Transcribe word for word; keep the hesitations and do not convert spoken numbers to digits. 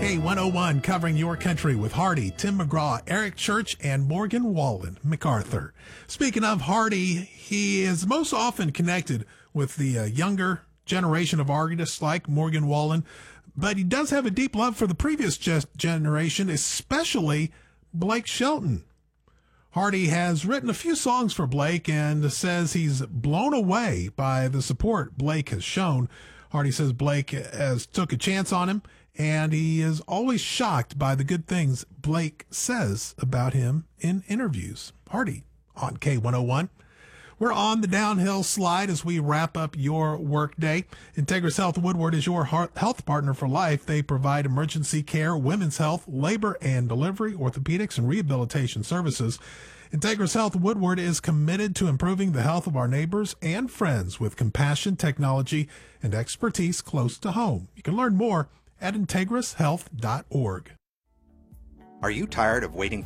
K one oh one covering your country with Hardy, Tim McGraw, Eric Church, and Morgan Wallen MacArthur. Speaking of Hardy, he is most often connected with the uh, younger generation of artists like Morgan Wallen, but he does have a deep love for the previous ge- generation, especially Blake Shelton. Hardy has written a few songs for Blake and says he's blown away by the support Blake has shown. Hardy says Blake has took a chance on him, and he is always shocked by the good things Blake says about him in interviews. Hardy on K one oh one. We're on the downhill slide as we wrap up your workday. Integris Health Woodward is your health partner for life. They provide emergency care, women's health, labor and delivery, orthopedics, and rehabilitation services. Integris Health Woodward is committed to improving the health of our neighbors and friends with compassion, technology, and expertise close to home. You can learn more at integris health dot org. Are you tired of waiting